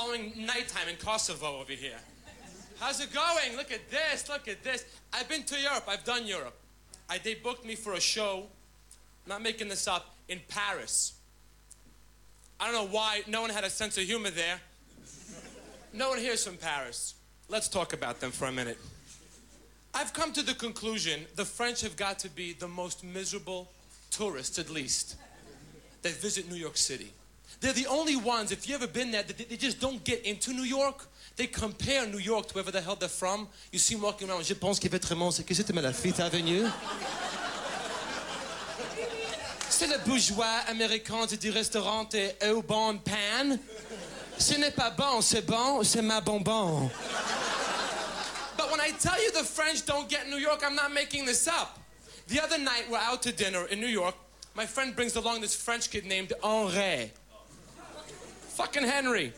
following nighttime in Kosovo over here. How's it going? Look at this, look at this. I've been to Europe, I've done Europe. They booked me for a show, not making this up, in Paris. I don't know why no one had a sense of humor there. No one here's from Paris. Let's talk about them for a minute. I've come to the conclusion the French have got to be the most miserable tourists, at least, that visit New York City. They're the only ones, if you've ever been there, they just don't get into New York. They compare New York to wherever the hell they're from. You see them walking around, je pense qu'il fait très bon, c'est que c'était la Fifth Avenue. C'est le bourgeois américain du restaurant au bon pan. Ce n'est pas bon, c'est ma bonbon. But when I tell you the French don't get New York, I'm not making this up. The other night, we're out to dinner in New York. My friend brings along this French kid named Henri. Fucking Henry.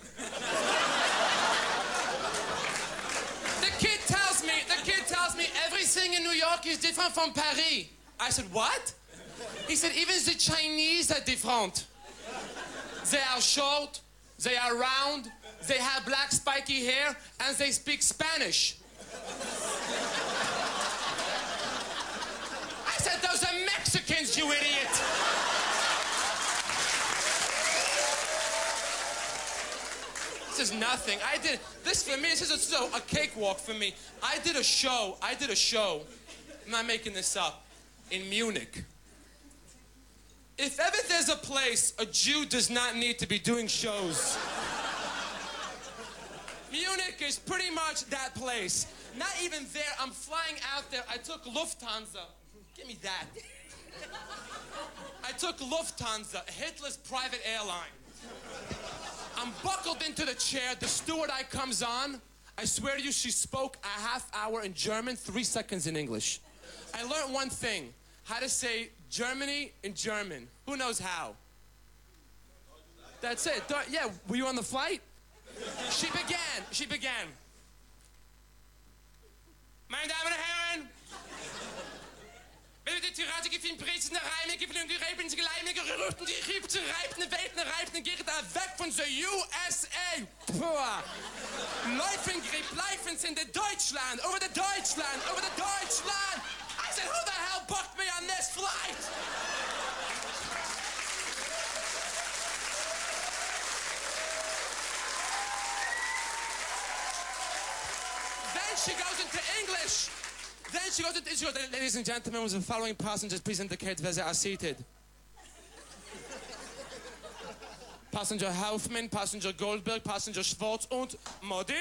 The kid tells me everything in New York is different from Paris. I said, what? He said, even the Chinese are different. They are short, they are round, they have black spiky hair, and they speak Spanish. I said, those are Mexicans, you idiot. This is nothing. This is a cakewalk for me. I did a show, I'm not making this up, in Munich. If ever there's a place a Jew does not need to be doing shows, Munich is pretty much that place. Not even there, I'm flying out there. I took Lufthansa. Give me that. I took Lufthansa, Hitler's private airline. I'm buckled into the chair. The steward comes on. I swear to you, she spoke a half hour in German, 3 seconds in English. I learned one thing, how to say Germany in German. Who knows how? That's it. Yeah, were you on the flight? She began. Meine Damen und Herren, wenn wir die Tirade gefielen, Prisen, Reime, gefielen, Gereiben, Geleime, Gerüchten, die Riebte, Reibten, Welten, Reibten, geht da weg von der USA. Puh. Läufen, Grieb, Leifen sind in Deutschland, over the Deutschland. I said, who the hell booked me on this flight? Then she goes into English. Ladies and gentlemen, with the following passengers, please indicate where they are seated. Passenger Hoffman, Passenger Goldberg, Passenger Schwartz und Modi.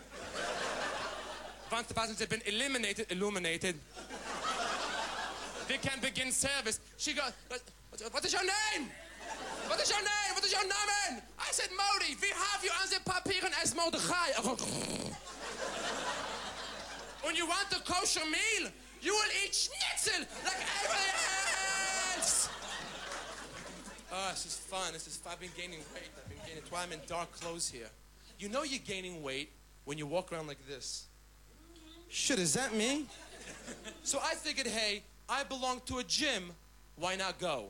Once the passengers have been illuminated, we can begin service. She goes, what is your name? What is your name? I said, Modi, we have you on the papieren as Mordechai. When you want a kosher meal, you will eat schnitzel like everybody else. Oh, this is fun. I've been gaining weight. That's why I'm in dark clothes here. You know you're gaining weight when you walk around like this. Shit, is that me? So I figured, hey, I belong to a gym. Why not go?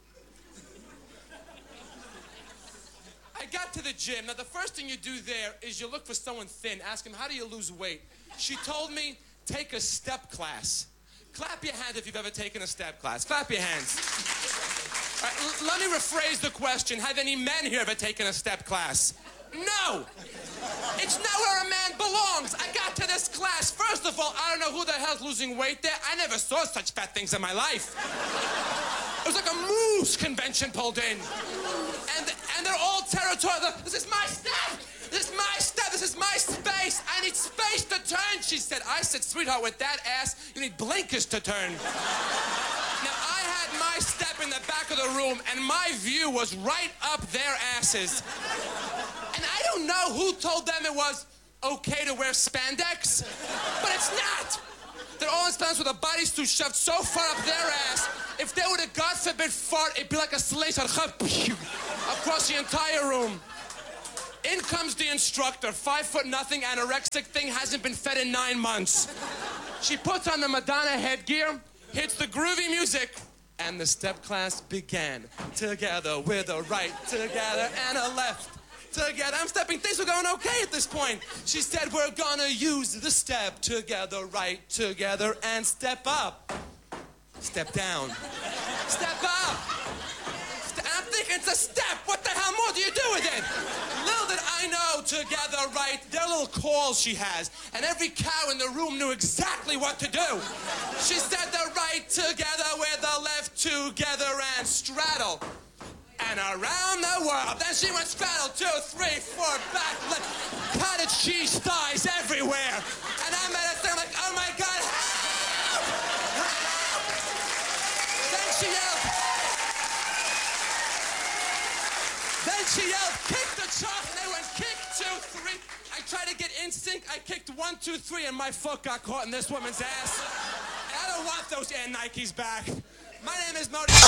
I got to the gym. Now, the first thing you do there is you look for someone thin. Ask him, how do you lose weight? She told me, take a step class. Clap your hands if you've ever taken a step class. Clap your hands. All right, let me rephrase the question. Have any men here ever taken a step class? No! It's not where a man belongs. I got to this class. First of all, I don't know who the hell's losing weight there. I never saw such fat things in my life. It was like a moose convention pulled in. And they're all territorial. This is my step! This is my space. I need space to turn, she said. I said, sweetheart, with that ass, you need blinkers to turn. Now, I had my step in the back of the room, and my view was right up their asses. And I don't know who told them it was okay to wear spandex, but it's not. They're all in spandex with a bodysuit shoved so far up their ass. If they would have, God forbid, fart, it'd be like a slingshot across the entire room. In comes the instructor, 5'0", anorexic thing, hasn't been fed in 9 months. She puts on the Madonna headgear, hits the groovy music, and the step class began. Together with a right, together and a left. together. I'm stepping, things were going okay at this point. She said, we're gonna use the step together, right together, and step up. Step down. Step up. I'm thinking it's a step. What the hell more do you do with it? Little did I know, together, right, there are little calls she has, and every cow in the room knew exactly what to do. She said the right together with the left together and straddle. And around the world. Then she went straddle, 2, 3, 4, back, left. Cottage cheese thighs everywhere. And I'm at it there, I'm like, oh my God, help! Help! Then she yelled, kick the chalk, and they went kick, 2, 3. I tried to get in sync. I kicked 1, 2, 3, and my foot got caught in this woman's ass. And I don't want those Air Nikes back. My name is Modi.